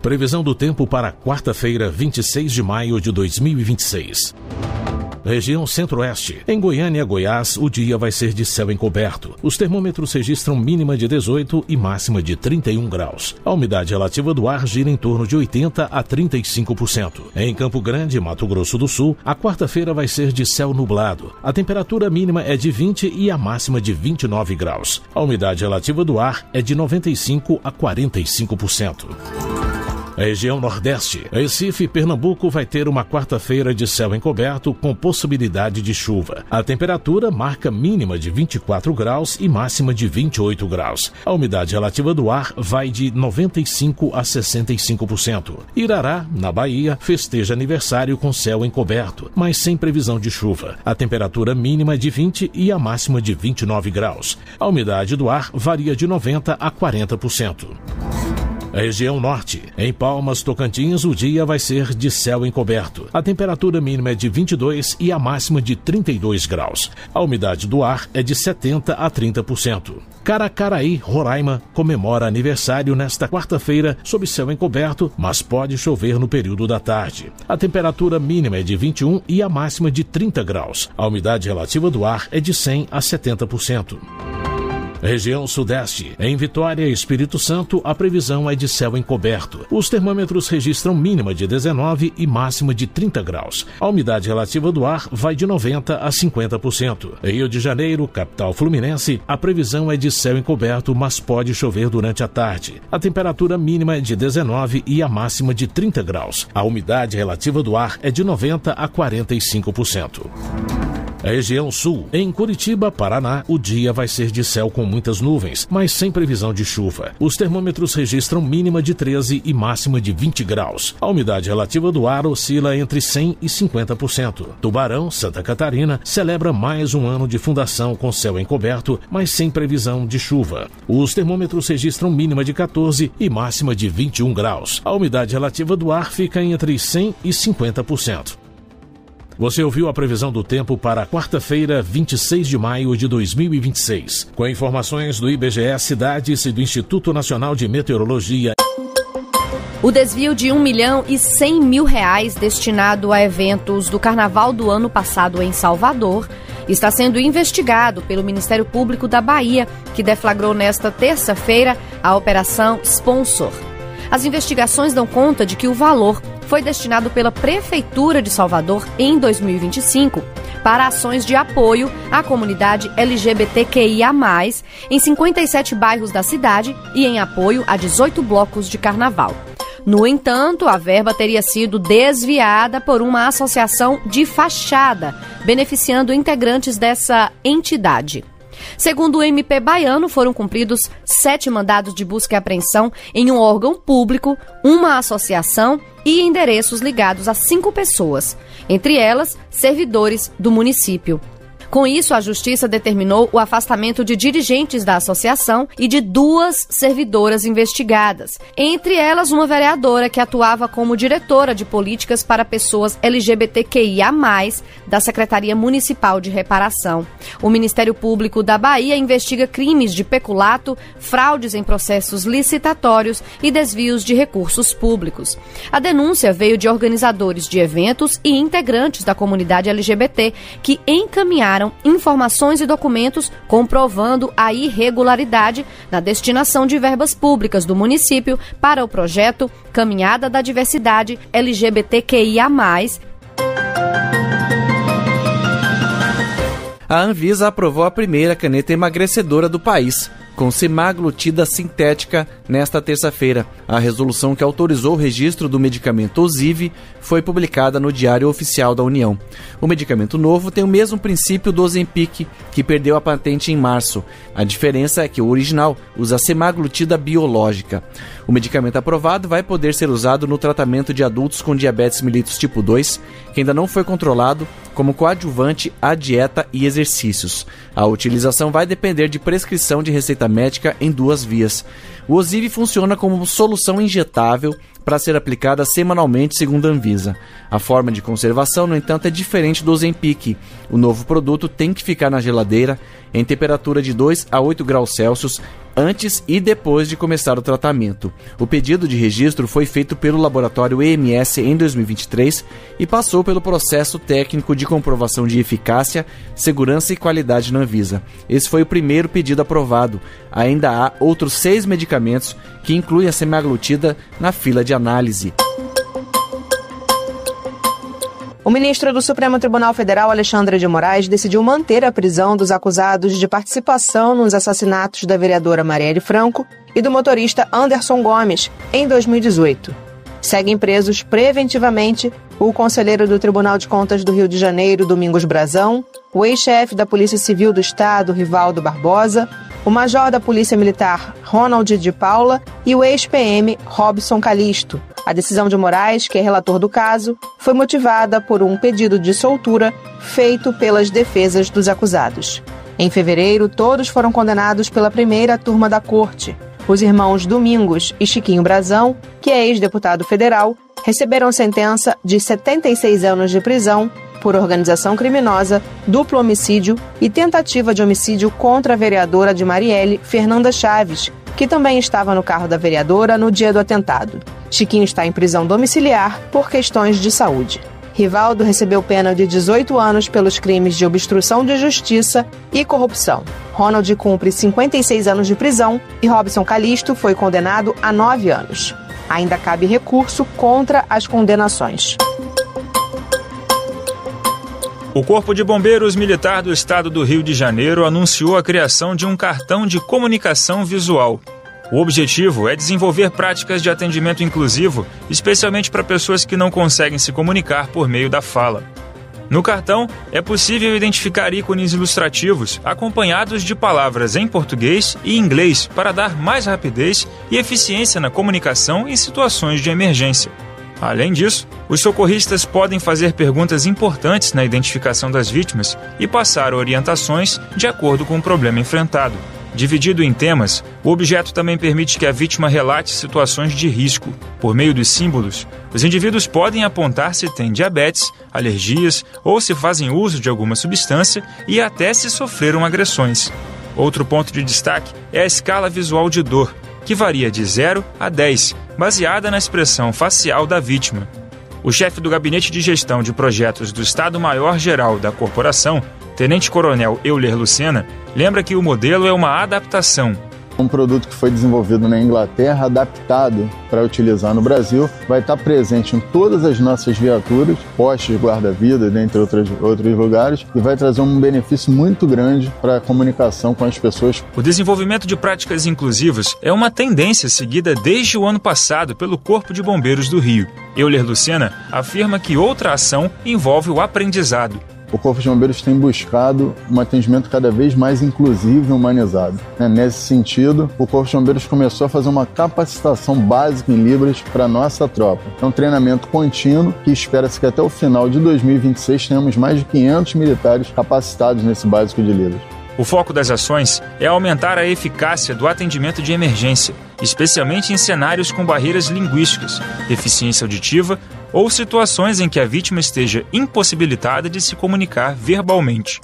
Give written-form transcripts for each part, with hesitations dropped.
Previsão do tempo para quarta-feira, 26 de maio de 2026. Região Centro-Oeste. Em Goiânia, Goiás, o dia vai ser de céu encoberto. Os termômetros registram mínima de 18 e máxima de 31 graus. A umidade relativa do ar gira em torno de 80% a 35%. Em Campo Grande, Mato Grosso do Sul, a quarta-feira vai ser de céu nublado. A temperatura mínima é de 20 e a máxima de 29 graus. A umidade relativa do ar é de 95% a 45%. Região Nordeste. Recife, Pernambuco vai ter uma quarta-feira de céu encoberto com possibilidade de chuva. A temperatura marca mínima de 24 graus e máxima de 28 graus. A umidade relativa do ar vai de 95% a 65%. Irará, na Bahia, festeja aniversário com céu encoberto, mas sem previsão de chuva. A temperatura mínima é de 20 e a máxima de 29 graus. A umidade do ar varia de 90% a 40%. Região Norte. Em Palmas, Tocantins, o dia vai ser de céu encoberto. A temperatura mínima é de 22 e a máxima de 32 graus. A umidade do ar é de 70% a 30%. Caracaraí, Roraima, comemora aniversário nesta quarta-feira sob céu encoberto, mas pode chover no período da tarde. A temperatura mínima é de 21 e a máxima de 30 graus. A umidade relativa do ar é de 100% a 70%. Região Sudeste. Em Vitória, Espírito Santo, a previsão é de céu encoberto. Os termômetros registram mínima de 19 e máxima de 30 graus. A umidade relativa do ar vai de 90% a 50%. Rio de Janeiro, capital fluminense, a previsão é de céu encoberto, mas pode chover durante a tarde. A temperatura mínima é de 19 e a máxima de 30 graus. A umidade relativa do ar é de 90% a 45%. Região Sul. Em Curitiba, Paraná, o dia vai ser de céu com muitas nuvens, mas sem previsão de chuva. Os termômetros registram mínima de 13 e máxima de 20 graus. A umidade relativa do ar oscila entre 100% e 50%. Tubarão, Santa Catarina, celebra mais um ano de fundação com céu encoberto, mas sem previsão de chuva. Os termômetros registram mínima de 14 e máxima de 21 graus. A umidade relativa do ar fica entre 100% e 50%. Você ouviu a previsão do tempo para quarta-feira, 26 de maio de 2026. Com informações do IBGE Cidades e do Instituto Nacional de Meteorologia. O desvio de R$ 1.100.000 destinado a eventos do Carnaval do ano passado em Salvador está sendo investigado pelo Ministério Público da Bahia, que deflagrou nesta terça-feira a Operação Sponsor. As investigações dão conta de que o valor foi destinado pela Prefeitura de Salvador em 2025 para ações de apoio à comunidade LGBTQIA+, em 57 bairros da cidade e em apoio a 18 blocos de carnaval. No entanto, a verba teria sido desviada por uma associação de fachada, beneficiando integrantes dessa entidade. Segundo o MP baiano, foram cumpridos 7 mandados de busca e apreensão em um órgão público, uma associação e endereços ligados a 5 pessoas, entre elas servidores do município. Com isso, a Justiça determinou o afastamento de dirigentes da associação e de 2 servidoras investigadas, entre elas uma vereadora que atuava como diretora de políticas para pessoas LGBTQIA+, da Secretaria Municipal de Reparação. O Ministério Público da Bahia investiga crimes de peculato, fraudes em processos licitatórios e desvios de recursos públicos. A denúncia veio de organizadores de eventos e integrantes da comunidade LGBT que encaminharam informações e documentos comprovando a irregularidade na destinação de verbas públicas do município para o projeto Caminhada da Diversidade LGBTQIA+. A Anvisa aprovou a primeira caneta emagrecedora do país, com semaglutida sintética, nesta terça-feira. A resolução que autorizou o registro do medicamento Ozivy foi publicada no Diário Oficial da União. O medicamento novo tem o mesmo princípio do Ozempic, que perdeu a patente em março. A diferença é que o original usa semaglutida biológica. O medicamento aprovado vai poder ser usado no tratamento de adultos com diabetes mellitus tipo 2, que ainda não foi controlado, como coadjuvante à dieta e exercícios. A utilização vai depender de prescrição de receita médica em 2 vias. O Ozivy funciona como solução injetável para ser aplicada semanalmente, segundo a Anvisa. A forma de conservação, no entanto, é diferente do Ozempic. O novo produto tem que ficar na geladeira em temperatura de 2 a 8 graus Celsius antes e depois de começar o tratamento. O pedido de registro foi feito pelo laboratório EMS em 2023 e passou pelo processo técnico de comprovação de eficácia, segurança e qualidade na Anvisa. Esse foi o primeiro pedido aprovado. Ainda há outros 6 medicamentos que incluem a semaglutida na fila de análise. O ministro do Supremo Tribunal Federal, Alexandre de Moraes, decidiu manter a prisão dos acusados de participação nos assassinatos da vereadora Marielle Franco e do motorista Anderson Gomes, em 2018. Seguem presos preventivamente o conselheiro do Tribunal de Contas do Rio de Janeiro, Domingos Brazão, o ex-chefe da Polícia Civil do Estado, Rivaldo Barbosa, o major da Polícia Militar, Ronald de Paula, e o ex-PM, Robson Calisto. A decisão de Moraes, que é relator do caso, foi motivada por um pedido de soltura feito pelas defesas dos acusados. Em fevereiro, todos foram condenados pela primeira turma da corte. Os irmãos Domingos e Chiquinho Brazão, que é ex-deputado federal, receberam sentença de 76 anos de prisão por organização criminosa, duplo homicídio e tentativa de homicídio contra a vereadora de Marielle, Fernanda Chaves, que também estava no carro da vereadora no dia do atentado. Chiquinho está em prisão domiciliar por questões de saúde. Rivaldo recebeu pena de 18 anos pelos crimes de obstrução de justiça e corrupção. Ronald cumpre 56 anos de prisão e Robson Calisto foi condenado a 9 anos. Ainda cabe recurso contra as condenações. O Corpo de Bombeiros Militar do Estado do Rio de Janeiro anunciou a criação de um cartão de comunicação visual. O objetivo é desenvolver práticas de atendimento inclusivo, especialmente para pessoas que não conseguem se comunicar por meio da fala. No cartão, é possível identificar ícones ilustrativos acompanhados de palavras em português e inglês para dar mais rapidez e eficiência na comunicação em situações de emergência. Além disso, os socorristas podem fazer perguntas importantes na identificação das vítimas e passar orientações de acordo com o problema enfrentado. Dividido em temas, o objeto também permite que a vítima relate situações de risco. Por meio dos símbolos, os indivíduos podem apontar se têm diabetes, alergias ou se fazem uso de alguma substância e até se sofreram agressões. Outro ponto de destaque é a escala visual de dor, que varia de 0 a 10, baseada na expressão facial da vítima. O chefe do Gabinete de Gestão de Projetos do Estado-Maior-Geral da Corporação, Tenente-Coronel Euler Lucena, lembra que o modelo é uma adaptação. Um produto que foi desenvolvido na Inglaterra, adaptado para utilizar no Brasil, vai estar presente em todas as nossas viaturas, postes de guarda-vida, dentre outros lugares, e vai trazer um benefício muito grande para a comunicação com as pessoas. O desenvolvimento de práticas inclusivas é uma tendência seguida desde o ano passado pelo Corpo de Bombeiros do Rio. Euler Lucena afirma que outra ação envolve o aprendizado. O Corpo de Bombeiros tem buscado um atendimento cada vez mais inclusivo e humanizado. Nesse sentido, o Corpo de Bombeiros começou a fazer uma capacitação básica em Libras para a nossa tropa. É um treinamento contínuo que espera-se que até o final de 2026 tenhamos mais de 500 militares capacitados nesse básico de Libras. O foco das ações é aumentar a eficácia do atendimento de emergência, especialmente em cenários com barreiras linguísticas, deficiência auditiva ou situações em que a vítima esteja impossibilitada de se comunicar verbalmente.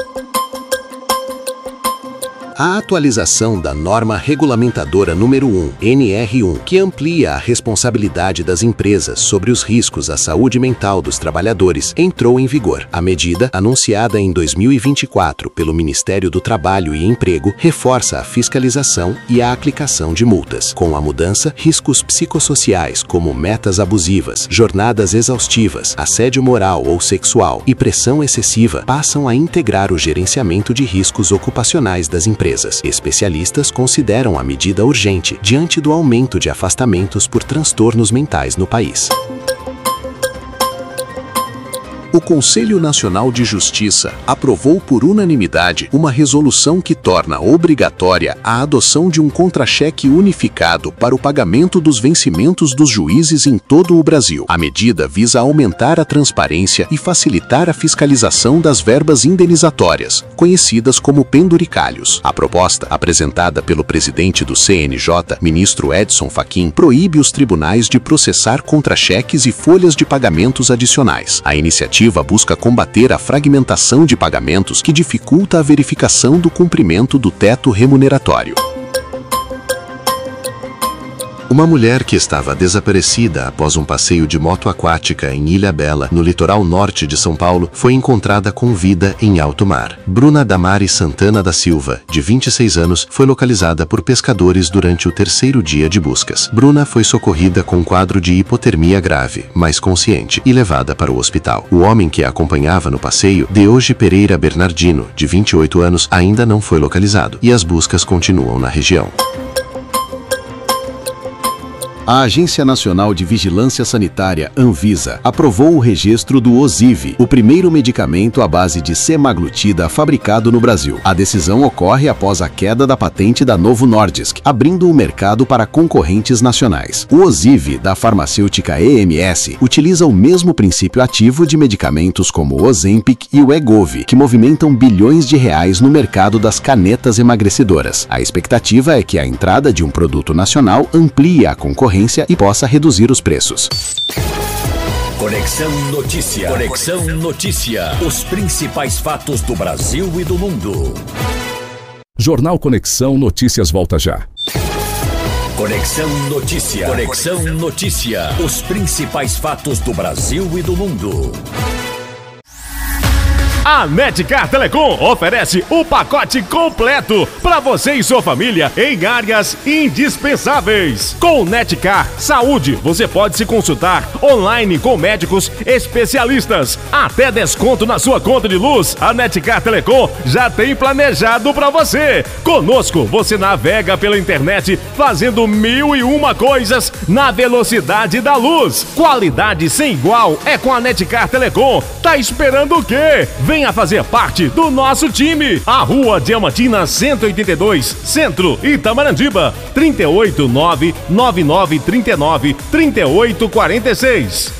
A atualização da norma regulamentadora número 1, NR1, que amplia a responsabilidade das empresas sobre os riscos à saúde mental dos trabalhadores, entrou em vigor. A medida, anunciada em 2024 pelo Ministério do Trabalho e Emprego, reforça a fiscalização e a aplicação de multas. Com a mudança, riscos psicossociais como metas abusivas, jornadas exaustivas, assédio moral ou sexual e pressão excessiva passam a integrar o gerenciamento de riscos ocupacionais das empresas. Especialistas consideram a medida urgente diante do aumento de afastamentos por transtornos mentais no país. O Conselho Nacional de Justiça aprovou por unanimidade uma resolução que torna obrigatória a adoção de um contra-cheque unificado para o pagamento dos vencimentos dos juízes em todo o Brasil. A medida visa aumentar a transparência e facilitar a fiscalização das verbas indenizatórias, conhecidas como penduricalhos. A proposta, apresentada pelo presidente do CNJ, ministro Edson Fachin, proíbe os tribunais de processar contra-cheques e folhas de pagamentos adicionais. A iniciativa busca combater a fragmentação de pagamentos que dificulta a verificação do cumprimento do teto remuneratório. Uma mulher que estava desaparecida após um passeio de moto aquática em Ilhabela, no litoral norte de São Paulo, foi encontrada com vida em alto mar. Bruna Damari Santana da Silva, de 26 anos, foi localizada por pescadores durante o terceiro dia de buscas. Bruna foi socorrida com um quadro de hipotermia grave, mas consciente, e levada para o hospital. O homem que a acompanhava no passeio, Deoge Pereira Bernardino, de 28 anos, ainda não foi localizado, e as buscas continuam na região. A Agência Nacional de Vigilância Sanitária, Anvisa, aprovou o registro do Ozivy, o primeiro medicamento à base de semaglutida fabricado no Brasil. A decisão ocorre após a queda da patente da Novo Nordisk, abrindo o mercado para concorrentes nacionais. O Ozivy, da farmacêutica EMS, utiliza o mesmo princípio ativo de medicamentos como o Ozempic e o Wegovy, que movimentam bilhões de reais no mercado das canetas emagrecedoras. A expectativa é que a entrada de um produto nacional amplie a concorrência e possa reduzir os preços. Conexão Notícia. Conexão Notícia. Os principais fatos do Brasil e do mundo. Jornal Conexão Notícias volta já. Conexão Notícia. Conexão Notícia. Os principais fatos do Brasil e do mundo. A Netcar Telecom oferece o pacote completo para você e sua família em áreas indispensáveis. Com o Netcar Saúde, você pode se consultar online com médicos especialistas. Até desconto na sua conta de luz. A Netcar Telecom já tem planejado para você. Conosco, você navega pela internet fazendo 1001 coisas na velocidade da luz. Qualidade sem igual é com a Netcar Telecom. Tá esperando o quê? Venha fazer parte do nosso time. A Rua Diamantina 182, Centro, Itamarandiba, 389-9939-3846.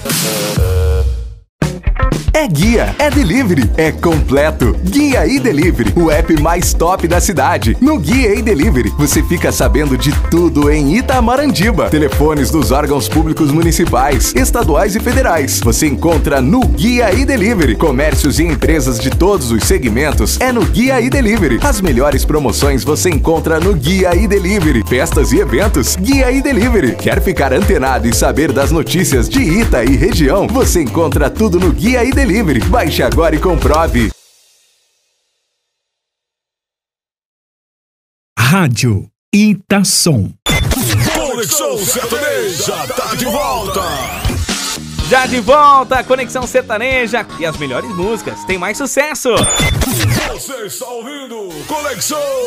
É guia, é delivery, é completo. Guia e Delivery, o app mais top da cidade. No Guia e Delivery, você fica sabendo de tudo em Itamarandiba. Telefones dos órgãos públicos municipais, estaduais e federais. Você encontra no Guia e Delivery. Comércios e empresas de todos os segmentos é no Guia e Delivery. As melhores promoções você encontra no Guia e Delivery. Festas e eventos, Guia e Delivery. Quer ficar antenado e saber das notícias de Ita e região? Você encontra tudo no Guia e Delivery. Baixe agora e comprove. Rádio Itasom. Conexão Sertaneja tá de volta. Já de volta, Conexão Sertaneja e as melhores músicas. Tem mais sucesso. Você está ouvindo Conexão